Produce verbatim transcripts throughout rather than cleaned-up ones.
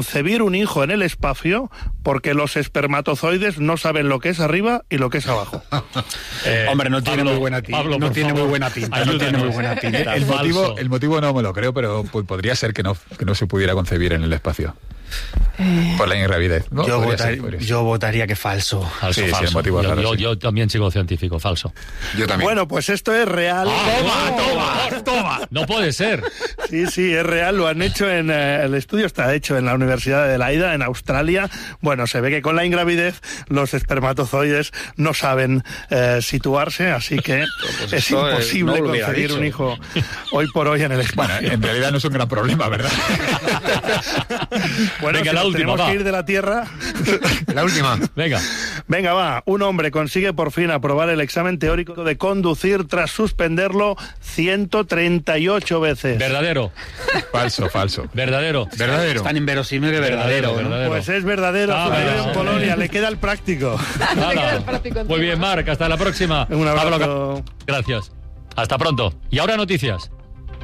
concebir un hijo en el espacio porque los espermatozoides no saben lo que es arriba y lo que es abajo. eh, Hombre, no tiene Pablo, muy buena tinta. Pablo, no tiene favor, muy buena tinta. ayúdanos. No tiene muy buena tinta. El motivo, el motivo no me lo creo, pero pues, podría ser que no, que no se pudiera concebir en el espacio. Eh, por la ingravidez, ¿no? Yo, votar, ser, yo votaría que falso. Falso, sí, falso. Sí, el motivo yo, raro, yo, sí. yo también sigo científico, falso. Yo también. Bueno, pues esto es real. Ah, toma, toma, toma. No puede ser. Sí, sí, es real. Lo han hecho en... Eh, el estudio está hecho en la Universidad de Adelaida, en Australia. Bueno, se ve que con la ingravidez los espermatozoides no saben eh, situarse, así que pues es imposible es, no conseguir un hijo hoy por hoy en el espacio. Bueno, en realidad no es un gran problema, ¿verdad? Bueno, venga, si la última, tenemos va. que ir de la Tierra... La última. Venga. Venga, va. Un hombre consigue por fin aprobar el examen teórico de conducir tras suspenderlo ciento treinta y ocho veces. Verdadero. Falso, falso. Verdadero. Verdadero. Es tan inverosímil que verdadero. Verdadero, ¿no? verdadero. Pues es verdadero. Ah, Sucedió venga. en Polonia. Le queda el práctico. Nada. Muy bien, Marc. Hasta la próxima. Un abrazo. Pablo, gracias. Hasta pronto. Y ahora noticias.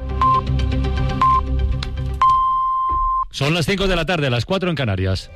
Son las cinco de la tarde, las cuatro en Canarias.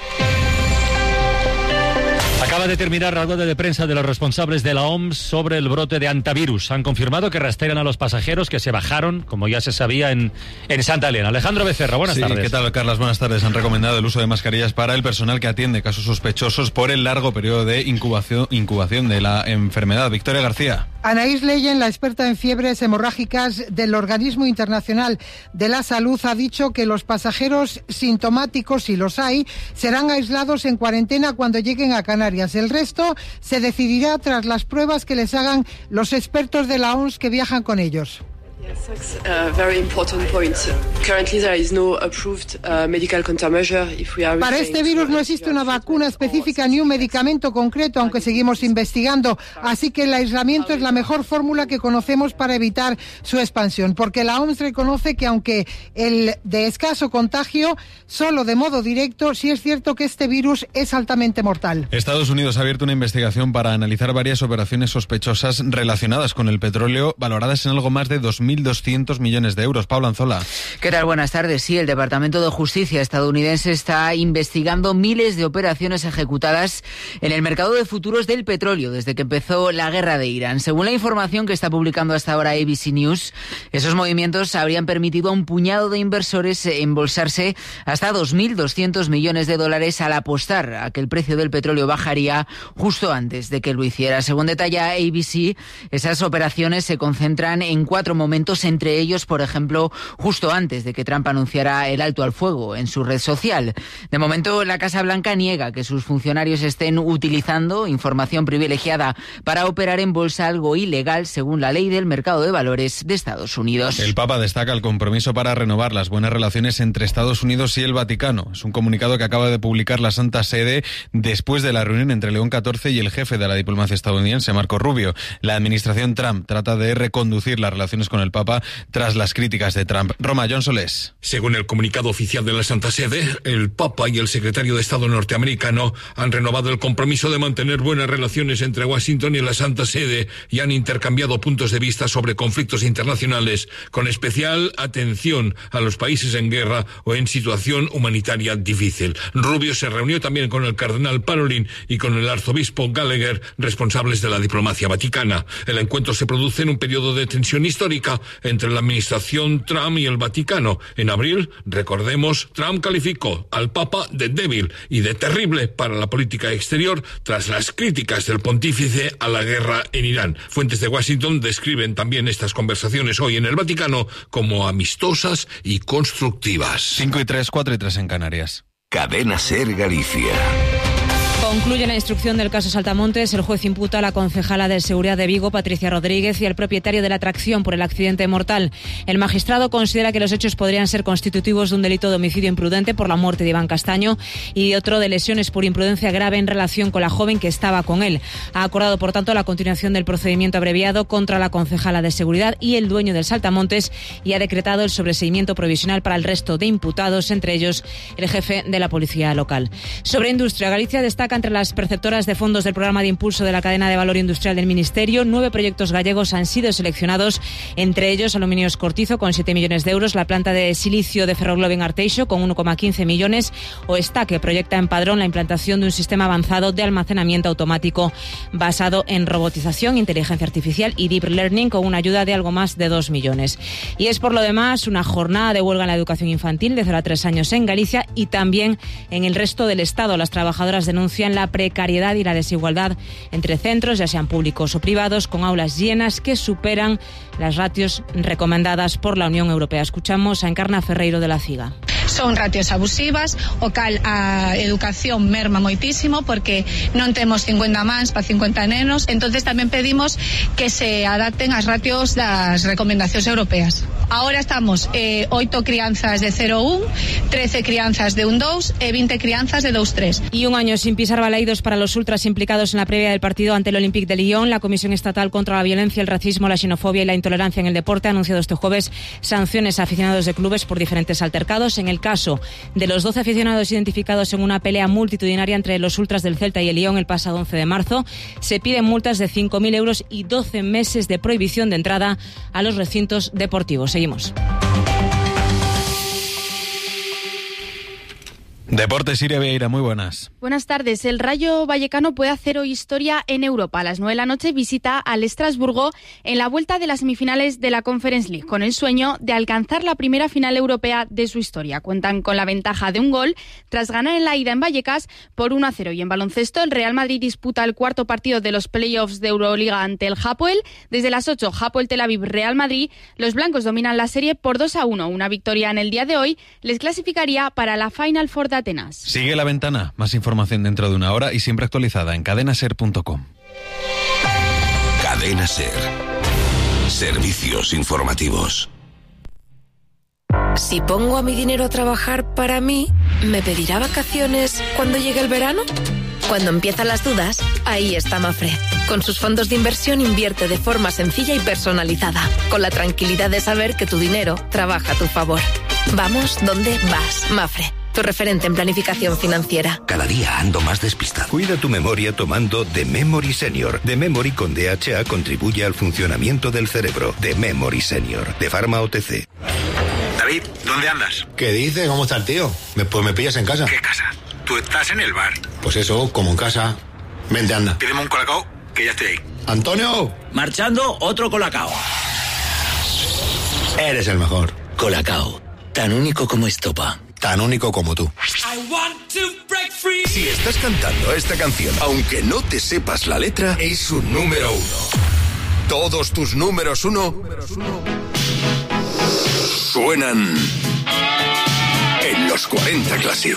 Acaba de terminar la rueda de prensa de los responsables de la O M S sobre el brote de antivirus. Han confirmado que rastrean a los pasajeros que se bajaron, como ya se sabía, en, en Santa Elena. Alejandro Becerra, buenas sí, tardes. ¿qué tal, Carlas? Buenas tardes. Han recomendado el uso de mascarillas para el personal que atiende casos sospechosos por el largo periodo de incubación, incubación de la enfermedad. Victoria García. Anaïs Leyen, la experta en fiebres hemorrágicas del Organismo Internacional de la Salud, ha dicho que los pasajeros sintomáticos, si los hay, serán aislados en cuarentena cuando lleguen a Canarias. El resto se decidirá tras las pruebas que les hagan los expertos de la O M S que viajan con ellos. Yes, that's a very important point. Currently there is no approved uh, medical countermeasure if we are Para este virus no existe una vacuna específica ni un medicamento concreto, aunque seguimos investigando. Así que el aislamiento es la mejor fórmula que conocemos para evitar su expansión, porque la O M S reconoce que aunque el de escaso contagio, solo de modo directo, sí es cierto que este virus es altamente mortal. Estados Unidos ha abierto una investigación para analizar varias operaciones sospechosas relacionadas con el petróleo, valoradas en algo más de dos mil doscientos millones de euros. Pablo Anzola. ¿Qué tal? Buenas tardes. Sí, el Departamento de Justicia estadounidense está investigando miles de operaciones ejecutadas en el mercado de futuros del petróleo desde que empezó la guerra de Irán. Según la información que está publicando hasta ahora A B C News, esos movimientos habrían permitido a un puñado de inversores embolsarse hasta dos mil doscientos millones de dólares al apostar a que el precio del petróleo bajaría justo antes de que lo hiciera. Según detalla A B C, esas operaciones se concentran en cuatro momentos, entre ellos, por ejemplo, justo antes de que Trump anunciara el alto al fuego en su red social. De momento, la Casa Blanca niega que sus funcionarios estén utilizando información privilegiada para operar en bolsa, algo ilegal según la ley del mercado de valores de Estados Unidos. El Papa destaca el compromiso para renovar las buenas relaciones entre Estados Unidos y el Vaticano. Es un comunicado que acaba de publicar la Santa Sede después de la reunión entre León catorce y el jefe de la diplomacia estadounidense, Marco Rubio. La administración Trump trata de reconducir las relaciones con el Papa tras las críticas de Trump. Roma, John Solés. Según el comunicado oficial de la Santa Sede, el Papa y el secretario de Estado norteamericano han renovado el compromiso de mantener buenas relaciones entre Washington y la Santa Sede y han intercambiado puntos de vista sobre conflictos internacionales, con especial atención a los países en guerra o en situación humanitaria difícil. Rubio se reunió también con el cardenal Parolin y con el arzobispo Gallagher, responsables de la diplomacia vaticana. El encuentro se produce en un periodo de tensión histórica entre la administración Trump y el Vaticano. En abril, recordemos, Trump calificó al Papa de débil y de terrible para la política exterior tras las críticas del pontífice a la guerra en Irán. Fuentes de Washington describen también estas conversaciones hoy en el Vaticano como amistosas y constructivas. cinco y tres, cuatro y tres en Canarias. Cadena SER Galicia. Concluye la instrucción del caso Saltamontes. El juez imputa a la concejala de Seguridad de Vigo, Patricia Rodríguez, y al propietario de la tracción por el accidente mortal. El magistrado considera que los hechos podrían ser constitutivos de un delito de homicidio imprudente por la muerte de Iván Castaño y otro de lesiones por imprudencia grave en relación con la joven que estaba con él. Ha acordado, por tanto, la continuación del procedimiento abreviado contra la concejala de Seguridad y el dueño del Saltamontes y ha decretado el sobreseimiento provisional para el resto de imputados, entre ellos el jefe de la policía local. Sobre industria, Galicia destaca destaca entre las perceptoras de fondos del programa de impulso de la cadena de valor industrial del Ministerio. Nueve proyectos gallegos han sido seleccionados, entre ellos Aluminios Cortizo con siete millones de euros, la planta de silicio de Ferroglobe en Arteixo con uno coma quince millones o Esta, que proyecta en Padrón la implantación de un sistema avanzado de almacenamiento automático basado en robotización, inteligencia artificial y deep learning con una ayuda de algo más de dos millones. Y es por lo demás una jornada de huelga en la educación infantil de cero a tres años en Galicia y también en el resto del Estado. Las trabajadoras denuncian la precariedad y la desigualdad entre centros, ya sean públicos o privados, con aulas llenas que superan las ratios recomendadas por la Unión Europea. Escuchamos a Encarna Ferreiro de la CIGA. Son ratios abusivas, o cal a educación merma moitísimo porque non temos cincuenta mans para cincuenta nenos, entonces tamén pedimos que se adapten as ratios das recomendacións europeas. Ahora estamos eh, oito crianzas de cero a un, trece crianzas de un dos e vinte crianzas de dos tres. Y un año sin pisar baleidos para los ultras implicados en la previa del partido ante el Olympique de Lyon. La Comisión Estatal contra la Violencia, el Racismo, la Xenofobia y la Intolerancia en el Deporte ha anunciado este jueves sanciones a aficionados de clubes por diferentes altercados. En el caso de los doce aficionados identificados en una pelea multitudinaria entre los ultras del Celta y el Lyon el pasado once de marzo, se piden multas de cinco mil euros y doce meses de prohibición de entrada a los recintos deportivos. Seguimos. Deportes, Siria Vieira, muy buenas. Buenas tardes. El Rayo Vallecano puede hacer hoy historia en Europa. A las nueve de la noche visita al Estrasburgo en la vuelta de las semifinales de la Conference League, con el sueño de alcanzar la primera final europea de su historia. Cuentan con la ventaja de un gol tras ganar en la ida en Vallecas por uno a cero. Y en baloncesto, el Real Madrid disputa el cuarto partido de los playoffs de Euroliga ante el Hapoel. Desde las ocho, Hapoel Tel Aviv Real Madrid. Los blancos dominan la serie por dos a uno. Una victoria en el día de hoy les clasificaría para la Final Four de Atenas. Sigue La Ventana, más información dentro de una hora y siempre actualizada en cadena ser punto com. Cadena Ser. Servicios informativos. Si pongo a mi dinero a trabajar para mí, ¿me pedirá vacaciones cuando llegue el verano? Cuando empiezan las dudas, ahí está Mafre. Con sus fondos de inversión invierte de forma sencilla y personalizada, con la tranquilidad de saber que tu dinero trabaja a tu favor. Vamos donde vas, Mafre. Tu referente en planificación financiera. Cada día ando más despistado. Cuida tu memoria tomando The Memory Senior. The Memory con D H A contribuye al funcionamiento del cerebro. The Memory Senior, de Pharma O T C. David, ¿dónde andas? ¿Qué dice? ¿Cómo está el tío? Me, pues me pillas en casa. ¿Qué casa? Tú estás en el bar. Pues eso, como en casa. Vente, anda. Pídeme un colacao, que ya estoy ahí. ¡Antonio! Marchando, otro colacao. Eres el mejor. Colacao, tan único como estopa. Tan único como tú. Si estás cantando esta canción, aunque no te sepas la letra, es un número uno. Todos tus números uno suenan en los cuarenta Classic.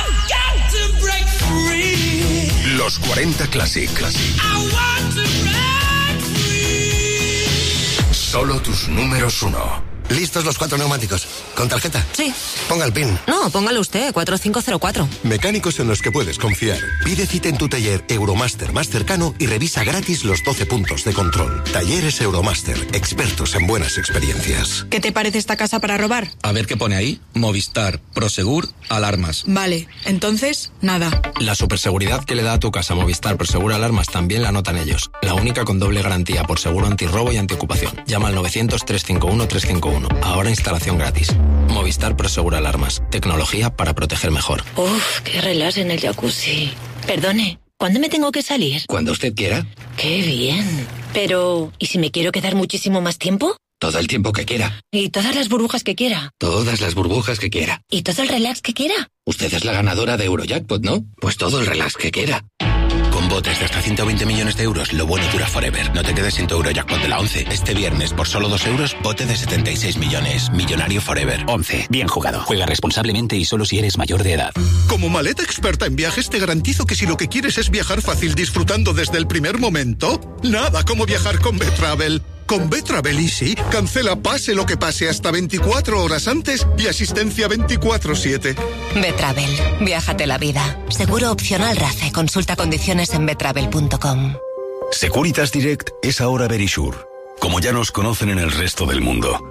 Los cuarenta Classic. Solo tus números uno. ¿Listos los cuatro neumáticos? ¿Con tarjeta? Sí. Ponga el PIN. No, póngalo usted, cuatro cinco cero cuatro. Mecánicos en los que puedes confiar. Pide cita en tu taller Euromaster más cercano y revisa gratis los doce puntos de control. Talleres Euromaster, expertos en buenas experiencias. ¿Qué te parece esta casa para robar? A ver qué pone ahí. Movistar, Prosegur, alarmas. Vale, entonces, nada. La superseguridad que le da a tu casa Movistar Prosegur Alarmas también la notan ellos. La única con doble garantía por seguro antirrobo y antiocupación. Llama al novecientos, trescientos cincuenta y uno, trescientos cincuenta y uno. Ahora instalación gratis. Movistar Prosegur Alarmas. Tecnología para proteger mejor. Uf, qué relax en el jacuzzi. Perdone, ¿cuándo me tengo que salir? Cuando usted quiera. Qué bien. Pero, ¿y si me quiero quedar muchísimo más tiempo? Todo el tiempo que quiera. ¿Y todas las burbujas que quiera? Todas las burbujas que quiera. ¿Y todo el relax que quiera? Usted es la ganadora de Eurojackpot, ¿no? Pues todo el relax que quiera. Con botes de hasta ciento veinte millones de euros, lo bueno dura forever. No te quedes sin tu Eurojackpot de la once. Este viernes, por solo dos euros, bote de setenta y seis millones. Millonario forever. once. Bien jugado. Juega responsablemente y solo si eres mayor de edad. Como maleta experta en viajes, te garantizo que si lo que quieres es viajar fácil disfrutando desde el primer momento, nada como viajar con B-Travel. Con B-Travel Easy, cancela pase lo que pase hasta veinticuatro horas antes y asistencia veinticuatro siete. B-Travel. Viájate la vida. Seguro opcional RACE. Consulta condiciones en betravel punto com. Securitas Direct es ahora Verisure, como ya nos conocen en el resto del mundo.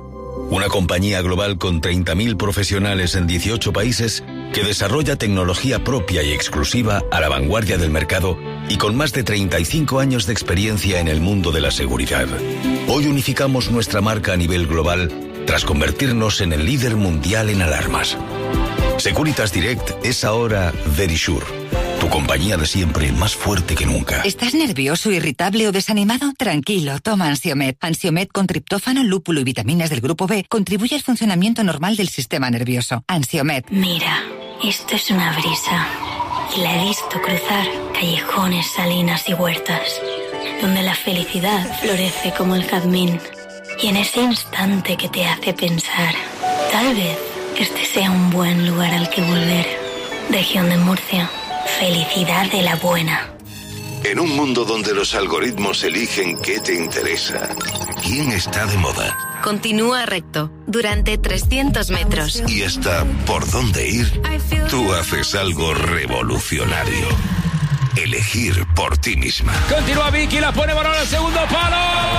una compañía global con treinta mil profesionales en dieciocho países que desarrolla tecnología propia y exclusiva a la vanguardia del mercado y con más de treinta y cinco años de experiencia en el mundo de la seguridad. Hoy unificamos nuestra marca a nivel global tras convertirnos en el líder mundial en alarmas. Securitas Direct es ahora Verisure, tu compañía de siempre más fuerte que nunca. ¿Estás nervioso, irritable o desanimado? Tranquilo, toma Ansiomed. Ansiomed con triptófano, lúpulo y vitaminas del grupo B contribuye al funcionamiento normal del sistema nervioso. Ansiomed. Mira, esto es una brisa y la he visto cruzar callejones, salinas y huertas, donde la felicidad florece como el jazmín. Y en ese instante que te hace pensar, tal vez este sea un buen lugar al que volver. Región de Murcia. Felicidad de la buena. En un mundo donde los algoritmos eligen qué te interesa, quién está de moda Continúa recto durante trescientos metros. y hasta por dónde ir, tú haces algo revolucionario. Elegir por ti misma. Continúa Vicky, la pone balón al segundo palo.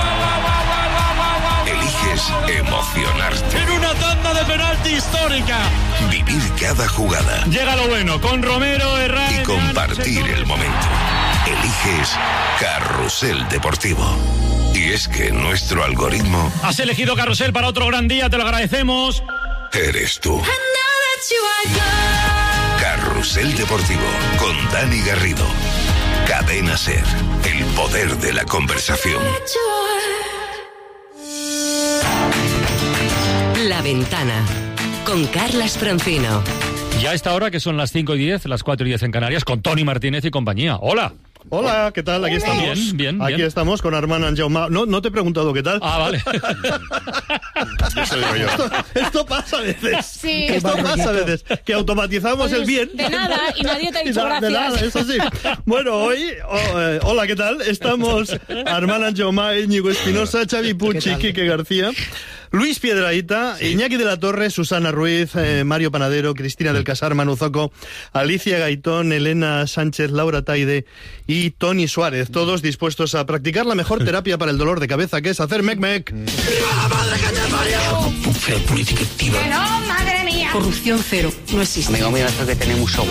Eliges emocionarte. En una tanda de penalti histórica. Vivir cada jugada. Llega lo bueno, con Romero, Herrera y compartir el momento. Eliges Carrusel Deportivo. Y es que nuestro algoritmo Has elegido Carrusel para otro gran día, te lo agradecemos. eres tú. Carrusel Deportivo con Dani Garrido. Cadena SER, el poder de la conversación. La Ventana, con Carlas Francino. Ya a esta hora, que son las cinco y diez, las cuatro y diez en Canarias, con Toni Martínez y compañía. Hola. Hola, ¿qué tal? Aquí Hola. estamos. Bien, bien, Aquí bien. estamos con Armand Anjaumà. No, no te he preguntado qué tal. Ah, vale. Eso digo yo. Esto, esto pasa a veces. Sí. Esto pasa a veces. Que automatizamos el bien. De nada, y nadie te ha Y dicho nada, gracias. de nada, eso sí. Bueno, hoy, oh, eh, hola, ¿qué tal? Estamos Armand Anjaumà, Íñigo Espinosa, Xavi Puig y Quique García, Luis Piedrahita, sí. Iñaki de la Torre, Susana Ruiz, eh, Mario Panadero, Cristina del Casar, Manu Zoco, Alicia Gaitón, Elena Sánchez, Laura Taide y Toni Suárez, todos dispuestos a practicar la mejor terapia para el dolor de cabeza, que es hacer mec-mec. Política activa. Pero, madre mía. Corrupción cero, no existe. Amigo mío, esto que tenemos